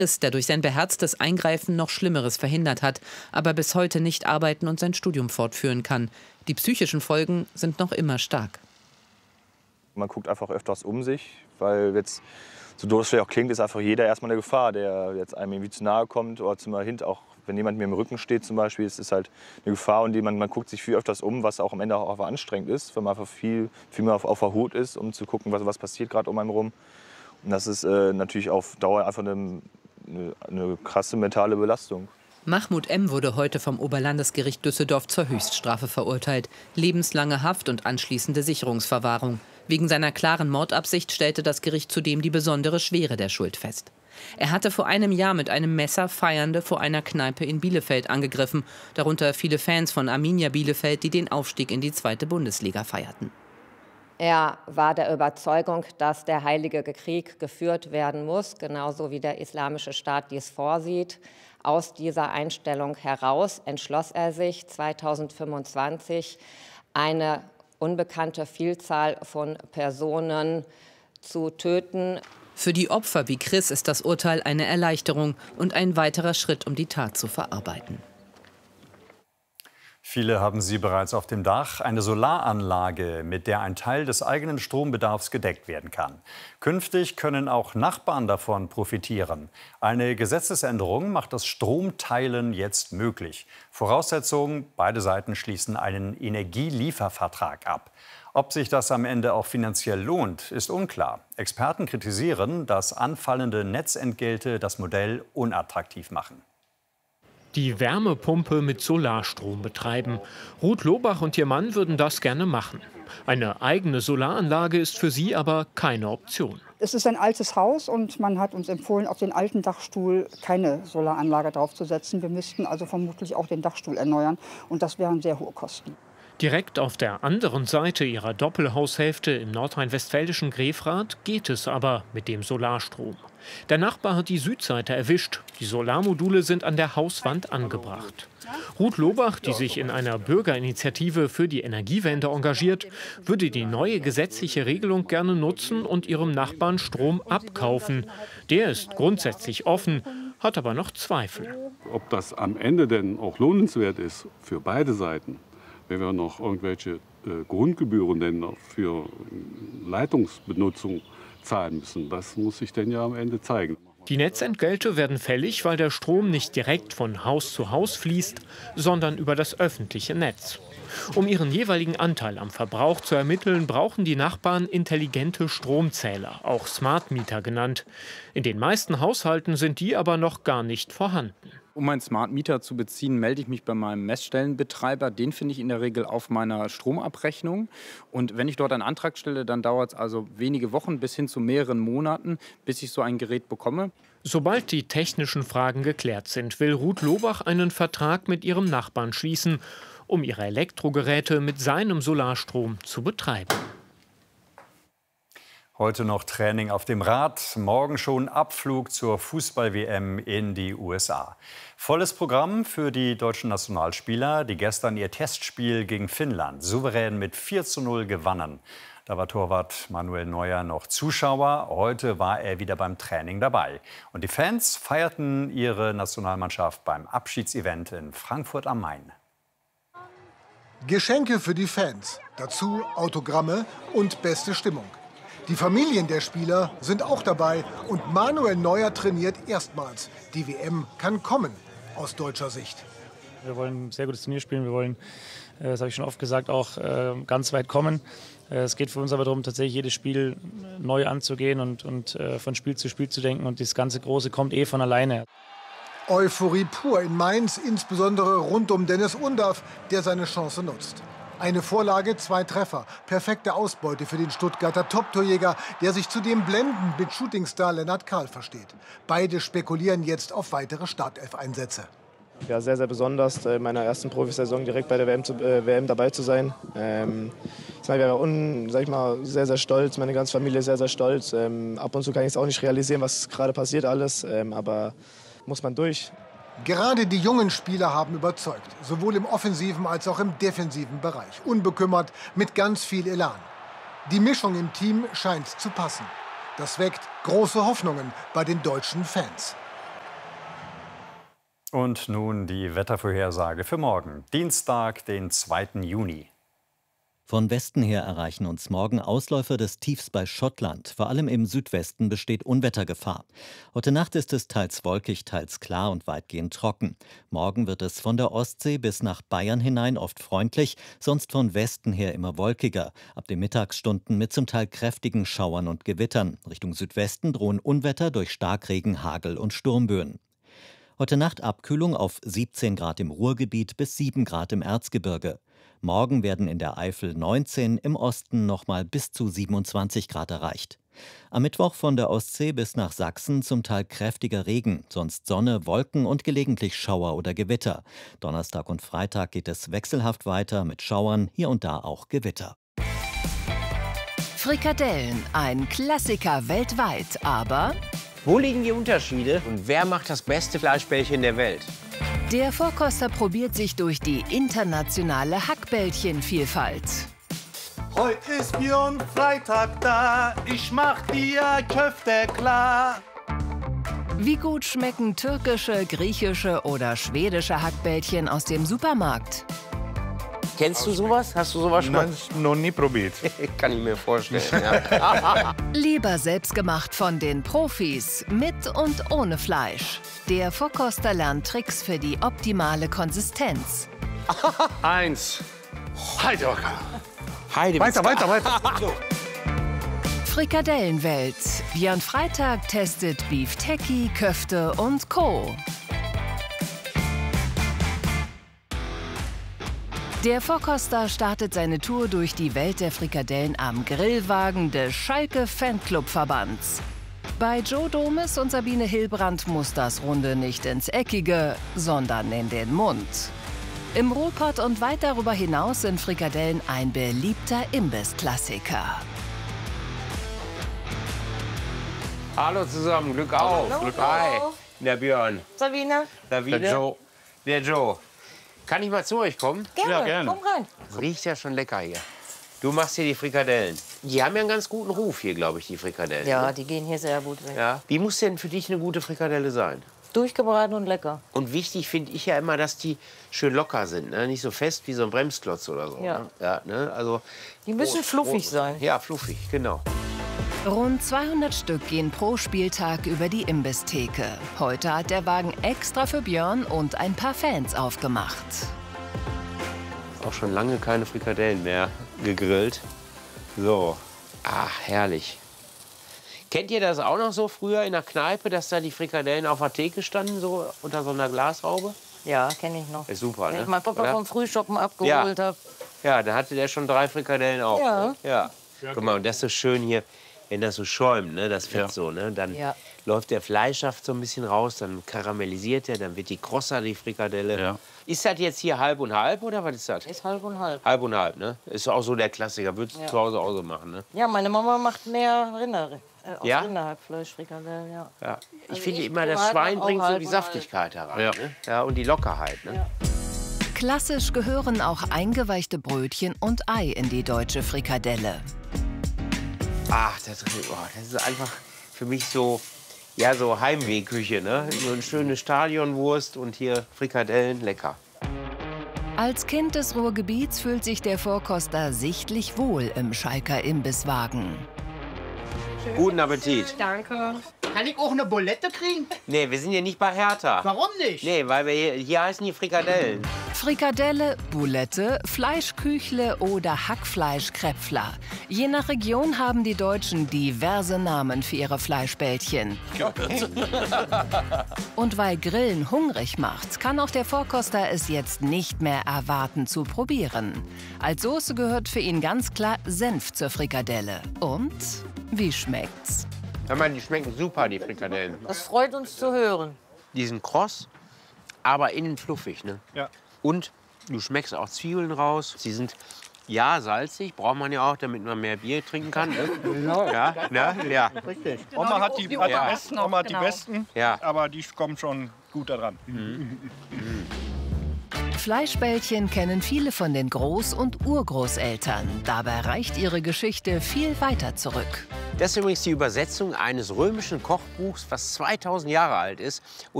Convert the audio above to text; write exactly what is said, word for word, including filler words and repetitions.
Chris, der durch sein beherztes Eingreifen noch Schlimmeres verhindert hat, aber bis heute nicht arbeiten und sein Studium fortführen kann. Die psychischen Folgen sind noch immer stark. Man guckt einfach öfters um sich, weil jetzt, so doof es vielleicht auch klingt, ist einfach jeder erstmal eine Gefahr, der jetzt einem irgendwie zu nahe kommt oder zum Hint, auch wenn jemand mir im Rücken steht zum Beispiel, ist es halt eine Gefahr und die man, man guckt sich viel öfters um, was auch am Ende auch einfach anstrengend ist, weil man einfach viel, viel mehr auf, auf der Hut ist, um zu gucken, was, was passiert gerade um einen rum. Und das ist äh, natürlich auf Dauer einfach eine, eine, eine krasse mentale Belastung. Mahmoud M. wurde heute vom Oberlandesgericht Düsseldorf zur Höchststrafe verurteilt. Lebenslange Haft und anschließende Sicherungsverwahrung. Wegen seiner klaren Mordabsicht stellte das Gericht zudem die besondere Schwere der Schuld fest. Er hatte vor einem Jahr mit einem Messer Feiernde vor einer Kneipe in Bielefeld angegriffen. Darunter viele Fans von Arminia Bielefeld, die den Aufstieg in die zweite Bundesliga feierten. Er war der Überzeugung, dass der Heilige Krieg geführt werden muss, genauso wie der Islamische Staat dies vorsieht. Aus dieser Einstellung heraus entschloss er sich, zweitausendfünfundzwanzig eine unbekannte Vielzahl von Personen zu töten. Für die Opfer wie Chris ist das Urteil eine Erleichterung und ein weiterer Schritt, um die Tat zu verarbeiten. Viele haben sie bereits auf dem Dach. Eine Solaranlage, mit der ein Teil des eigenen Strombedarfs gedeckt werden kann. Künftig können auch Nachbarn davon profitieren. Eine Gesetzesänderung macht das Stromteilen jetzt möglich. Voraussetzung: beide Seiten schließen einen Energieliefervertrag ab. Ob sich das am Ende auch finanziell lohnt, ist unklar. Experten kritisieren, dass anfallende Netzentgelte das Modell unattraktiv machen. Die Wärmepumpe mit Solarstrom betreiben. Ruth Lobach und ihr Mann würden das gerne machen. Eine eigene Solaranlage ist für sie aber keine Option. Es ist ein altes Haus und man hat uns empfohlen, auf den alten Dachstuhl keine Solaranlage draufzusetzen. Wir müssten also vermutlich auch den Dachstuhl erneuern und das wären sehr hohe Kosten. Direkt auf der anderen Seite ihrer Doppelhaushälfte im nordrhein-westfälischen Grefrath geht es aber mit dem Solarstrom. Der Nachbar hat die Südseite erwischt. Die Solarmodule sind an der Hauswand angebracht. Ruth Lobach, die sich in einer Bürgerinitiative für die Energiewende engagiert, würde die neue gesetzliche Regelung gerne nutzen und ihrem Nachbarn Strom abkaufen. Der ist grundsätzlich offen, hat aber noch Zweifel. Ob das am Ende denn auch lohnenswert ist für beide Seiten, wenn wir noch irgendwelche äh, Grundgebühren denn für Leitungsbenutzung zahlen müssen, das muss sich denn ja am Ende zeigen. Die Netzentgelte werden fällig, weil der Strom nicht direkt von Haus zu Haus fließt, sondern über das öffentliche Netz. Um ihren jeweiligen Anteil am Verbrauch zu ermitteln, brauchen die Nachbarn intelligente Stromzähler, auch Smart Meter genannt. In den meisten Haushalten sind die aber noch gar nicht vorhanden. Um einen Smart Meter zu beziehen, melde ich mich bei meinem Messstellenbetreiber. Den finde ich in der Regel auf meiner Stromabrechnung. Und wenn ich dort einen Antrag stelle, dann dauert es also wenige Wochen bis hin zu mehreren Monaten, bis ich so ein Gerät bekomme. Sobald die technischen Fragen geklärt sind, will Ruth Lobach einen Vertrag mit ihrem Nachbarn schließen, um ihre Elektrogeräte mit seinem Solarstrom zu betreiben. Heute noch Training auf dem Rad, morgen schon Abflug zur Fußball-W M in die U S A. Volles Programm für die deutschen Nationalspieler, die gestern ihr Testspiel gegen Finnland souverän mit vier zu null gewannen. Da war Torwart Manuel Neuer noch Zuschauer, heute war er wieder beim Training dabei. Und die Fans feierten ihre Nationalmannschaft beim Abschiedsevent in Frankfurt am Main. Geschenke für die Fans, dazu Autogramme und beste Stimmung. Die Familien der Spieler sind auch dabei und Manuel Neuer trainiert erstmals. Die W M kann kommen, aus deutscher Sicht. Wir wollen ein sehr gutes Turnier spielen, wir wollen, das habe ich schon oft gesagt, auch ganz weit kommen. Es geht für uns aber darum, tatsächlich jedes Spiel neu anzugehen und, und von Spiel zu Spiel zu denken und das ganze Große kommt eh von alleine. Euphorie pur in Mainz, insbesondere rund um Dennis Undaff, der seine Chance nutzt. Eine Vorlage, zwei Treffer. Perfekte Ausbeute für den Stuttgarter Top-Torjäger, der sich zudem blendend mit Shootingstar Lennart Kahl versteht. Beide spekulieren jetzt auf weitere Startelf-Einsätze. Ja, sehr, sehr besonders, in meiner ersten Profisaison direkt bei der W M, zu, äh, W M dabei zu sein. Ähm, ich wäre un, sag ich mal, sehr, sehr stolz, meine ganze Familie ist sehr, sehr stolz. Ähm, ab und zu kann ich es auch nicht realisieren, was gerade passiert alles, ähm, aber muss man durch. Gerade die jungen Spieler haben überzeugt, sowohl im offensiven als auch im defensiven Bereich. Unbekümmert, mit ganz viel Elan. Die Mischung im Team scheint zu passen. Das weckt große Hoffnungen bei den deutschen Fans. Und nun die Wettervorhersage für morgen, Dienstag, den zweiten Juni. Von Westen her erreichen uns morgen Ausläufer des Tiefs bei Schottland. Vor allem im Südwesten besteht Unwettergefahr. Heute Nacht ist es teils wolkig, teils klar und weitgehend trocken. Morgen wird es von der Ostsee bis nach Bayern hinein oft freundlich, sonst von Westen her immer wolkiger. Ab den Mittagsstunden mit zum Teil kräftigen Schauern und Gewittern. Richtung Südwesten drohen Unwetter durch Starkregen, Hagel und Sturmböen. Heute Nacht Abkühlung auf siebzehn Grad im Ruhrgebiet bis sieben Grad im Erzgebirge. Morgen werden in der Eifel neunzehn, im Osten nochmal bis zu siebenundzwanzig Grad erreicht. Am Mittwoch von der Ostsee bis nach Sachsen zum Teil kräftiger Regen, sonst Sonne, Wolken und gelegentlich Schauer oder Gewitter. Donnerstag und Freitag geht es wechselhaft weiter mit Schauern, hier und da auch Gewitter. Frikadellen, ein Klassiker weltweit, aber... Wo liegen die Unterschiede und wer macht das beste Fleischbällchen der Welt? Der Vorkoster probiert sich durch die internationale Hackbällchenvielfalt. Heute ist Björn Freitag da, ich mach dir Köfte klar. Wie gut schmecken türkische, griechische oder schwedische Hackbällchen aus dem Supermarkt? Kennst du sowas? Hast du sowas schon mal? Nein, noch nie probiert. Kann ich mir vorstellen. Ja. Lieber selbstgemacht von den Profis, mit und ohne Fleisch. Der Vorkoster lernt Tricks für die optimale Konsistenz. Eins. Heide, Heide weiter, weiter, weiter. So. Frikadellenwelt. Björn Freitag testet Beefsteak, Köfte und Co. Der Vorkoster startet seine Tour durch die Welt der Frikadellen am Grillwagen des Schalke Fanclub-Verbands. Bei Joe Domes und Sabine Hillbrand muss das Runde nicht ins Eckige, sondern in den Mund. Im Ruhrpott und weit darüber hinaus sind Frikadellen ein beliebter Imbissklassiker. Hallo zusammen, Glück auf. Hallo. Glück Hi. Der Björn. Sabine. Sabine. Der Joe. Der Joe. Kann ich mal zu euch kommen? Gerne, ja, gerne. Komm rein. Riecht ja schon lecker hier. Du machst hier die Frikadellen. Die haben ja einen ganz guten Ruf hier, glaube ich, die Frikadellen. Ja, ne? die gehen hier sehr gut weg. Ja. Wie muss denn für dich eine gute Frikadelle sein? Durchgebraten und lecker. Und wichtig finde ich ja immer, dass die schön locker sind. Ne? Nicht so fest wie so ein Bremsklotz oder so. Ja. Ne? Ja, ne? Also, die müssen oh, fluffig oh, sein. Ja, fluffig, genau. Rund zweihundert Stück gehen pro Spieltag über die Imbisstheke. Heute hat der Wagen extra für Björn und ein paar Fans aufgemacht. Auch schon lange keine Frikadellen mehr gegrillt. So, ach, herrlich. Kennt ihr das auch noch so früher in der Kneipe, dass da die Frikadellen auf der Theke standen, so unter so einer Glashaube? Ja, kenne ich noch. Ist super, Wenn ne? ich meinen Papa Oder? vom Frühschoppen abgeholt ja. habe. Ja, da hatte der schon drei Frikadellen auf. Ja. Ne? Ja. Guck mal, und das ist so schön hier, wenn das so schäumt, ne, das Fett ja. so, ne, dann ja. läuft der Fleischsaft so ein bisschen raus, dann karamellisiert er, dann wird die krosser, die Frikadelle. Ja. Ist das jetzt hier halb und halb oder was ist das? Ist halb und halb. Halb und halb, ne? Ist auch so der Klassiker, würdest du ja. zu Hause auch so machen, ne? Ja, meine Mama macht mehr Rinder, äh, aus ja? Rinderhackfleisch, Frikadellen, ja. ja. Ich also finde ich immer, das Schwein bringt so die Saftigkeit heran, ja. Ne? Ja, und die Lockerheit, ne? Ja. Klassisch gehören auch eingeweichte Brötchen und Ei in die deutsche Frikadelle. Ach, das, oh, das ist einfach für mich so, ja, so Heimwehküche, ne? So eine schöne Stadionwurst und hier Frikadellen, lecker. Als Kind des Ruhrgebiets fühlt sich der Vorkoster sichtlich wohl im Schalker Imbisswagen. Schön. Guten Appetit. Danke. Kann ich auch eine Bulette kriegen? Nee, wir sind hier nicht bei Hertha. Warum nicht? Nee, weil wir hier, hier heißen die Frikadellen. Frikadelle, Bulette, Fleischküchle oder Hackfleischkräpfler. Je nach Region haben die Deutschen diverse Namen für ihre Fleischbällchen. Okay. Und weil Grillen hungrig macht, kann auch der Vorkoster es jetzt nicht mehr erwarten zu probieren. Als Soße gehört für ihn ganz klar Senf zur Frikadelle. Und wie schmeckt's? Hör mal, die schmecken super, die Frikadellen. Das freut uns zu hören. Die sind kross, aber innen fluffig, ne? Ja. Und du schmeckst auch Zwiebeln raus. Sie sind, ja, salzig, braucht man ja auch, damit man mehr Bier trinken kann. Ne? Genau. Ja, ne? Ja. Richtig. Oma hat die, hat ja. die besten, Oma hat die Genau. besten, ja. aber die kommen schon gut da dran. Mhm. Mhm. Fleischbällchen kennen viele von den Groß- und Urgroßeltern. Dabei reicht ihre Geschichte viel weiter zurück. Das ist übrigens die Übersetzung eines römischen Kochbuchs, was zweitausend Jahre alt ist.